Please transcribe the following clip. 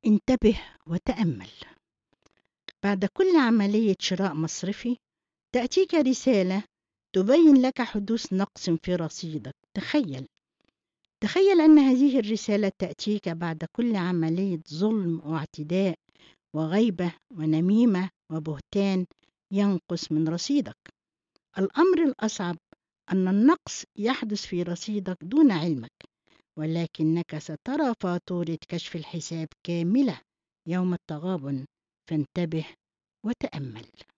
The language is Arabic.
انتبه وتأمل. بعد كل عملية شراء مصرفي تأتيك رسالة تبين لك حدوث نقص في رصيدك. تخيل أن هذه الرسالة تأتيك بعد كل عملية ظلم واعتداء وغيبة ونميمة وبهتان ينقص من رصيدك. الأمر الأصعب أن النقص يحدث في رصيدك دون علمك، ولكنك سترى فاتورة كشف الحساب كاملة يوم التغابن. فانتبه وتأمل.